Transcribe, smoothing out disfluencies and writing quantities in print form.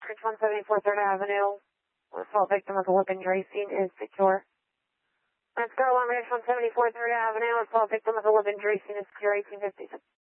Bridge 174 3rd Avenue. Assault victim with a lip injury. Scene is secure. Let's go on Bridge 174 3rd Avenue. Assault victim with a lip injury. Scene is secure. 1856.